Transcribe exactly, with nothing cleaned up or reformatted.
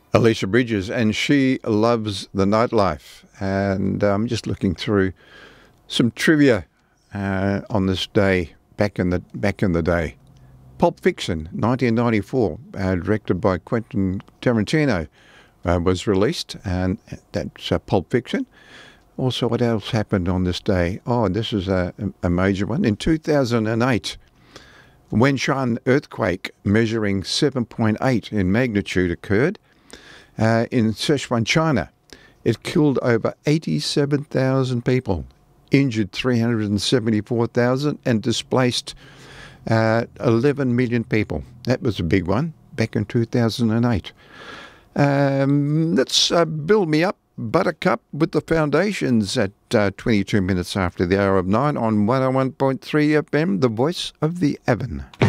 Alicia Bridges, and she loves the nightlife. And I'm um, just looking through some trivia uh, on this day, back in the back in the day. Pulp Fiction, nineteen ninety-four, uh, directed by Quentin Tarantino, uh, was released, and that's uh, Pulp Fiction. Also, what else happened on this day? Oh, this is a, a major one. In two thousand eight, Wenshan earthquake measuring seven point eight in magnitude occurred uh, in Sichuan, China. It killed over eighty-seven thousand people, injured three hundred seventy-four thousand, and displaced uh, eleven million people. That was a big one back in two thousand eight. Um, let's uh, build me up, Buttercup, with the foundations at uh, twenty-two minutes after the hour of nine on one oh one point three F M, the voice of the Avon.